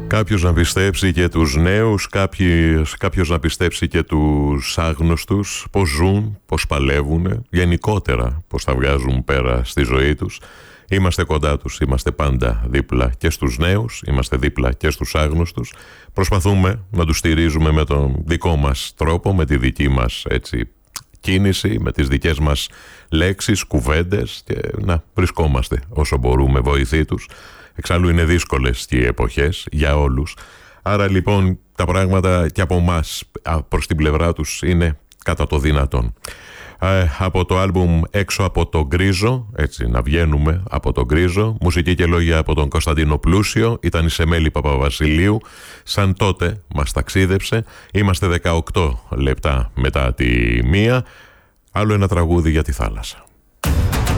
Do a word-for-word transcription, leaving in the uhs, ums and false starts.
Κάποιος να πιστέψει και τους νέους, κάποιος, κάποιος να πιστέψει και τους άγνωστους, πώς ζουν, πώς παλεύουν, γενικότερα πώς τα βγάζουν πέρα στη ζωή τους. Είμαστε κοντά τους, είμαστε πάντα δίπλα και στους νέους, είμαστε δίπλα και στους άγνωστους. Προσπαθούμε να τους στηρίζουμε με τον δικό μας τρόπο, με τη δική μας έτσι, κίνηση, με τις δικές μας λέξεις, κουβέντες και να βρισκόμαστε όσο μπορούμε βοηθοί τους. Εξάλλου είναι δύσκολες και οι εποχές για όλους. Άρα λοιπόν τα πράγματα και από εμάς προς την πλευρά τους είναι κατά το δυνατόν. Ε, από το άλμπουμ «Έξω από το γκρίζο», έτσι να βγαίνουμε από το γκρίζο, μουσική και λόγια από τον Κωνσταντίνο Πλούσιο, ήταν η Σεμέλη Παπαβασιλείου, σαν τότε μας ταξίδεψε. Είμαστε δεκαοκτώ λεπτά μετά τη μία, άλλο ένα τραγούδι για τη θάλασσα.